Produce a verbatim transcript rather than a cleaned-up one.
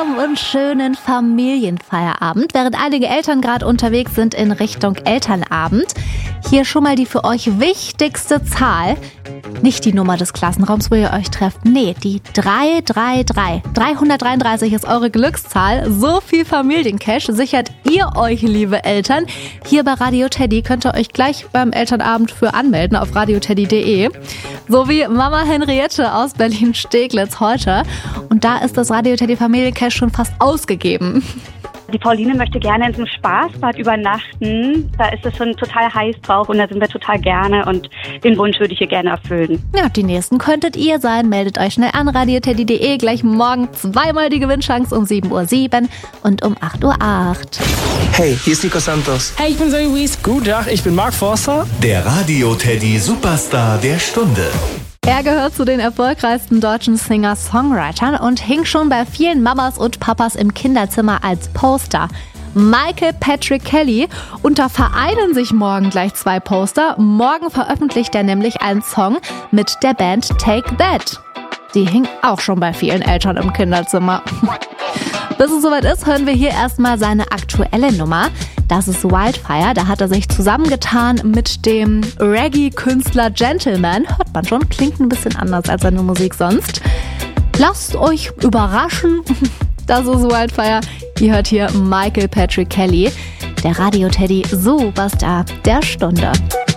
warmen und schönen Familienfeierabend, während einige Eltern gerade unterwegs sind in Richtung Elternabend. Hier schon mal die für euch wichtigste Zahl. Nicht die Nummer des Klassenraums, wo ihr euch trefft. Nee, die drei drei drei. dreihundertdreiunddreißig ist eure Glückszahl. So viel Familiencash sichert ihr euch, liebe Eltern. Hier bei Radio Teddy könnt ihr euch gleich beim Elternabend für anmelden auf radioteddy punkt de. So wie Mama Henriette aus Berlin-Steglitz heute. Und da ist das Radio Teddy Familiencash schon fast ausgegeben. Die Pauline möchte gerne in so einem Spaßbad übernachten. Da ist es schon total heiß drauf und da sind wir total gerne und den Wunsch würde ich ihr gerne erfüllen. Ja, die nächsten könntet ihr sein. Meldet euch schnell an, radioteddy punkt de. Gleich morgen zweimal die Gewinnchance um sieben Uhr sieben und um acht Uhr acht. Hey, hier ist Nico Santos. Hey, ich bin Zoe Wies. Guten Tag, ich bin Mark Forster. Der Radio Teddy Superstar der Stunde. Er gehört zu den erfolgreichsten deutschen Singer-Songwritern und hing schon bei vielen Mamas und Papas im Kinderzimmer als Poster. Michael Patrick Kelly, und da vereinen sich morgen gleich zwei Poster. Morgen veröffentlicht er nämlich einen Song mit der Band Take That. Die hing auch schon bei vielen Eltern im Kinderzimmer. Bis es soweit ist, hören wir hier erstmal seine aktuelle Nummer. Das ist Wildfire. Da hat er sich zusammengetan mit dem Reggae-Künstler Gentleman. Hört man schon, klingt ein bisschen anders als seine Musik sonst. Lasst euch überraschen. Das ist Wildfire. Ihr hört hier Michael Patrick Kelly, der Radio Teddy Superstar der Stunde.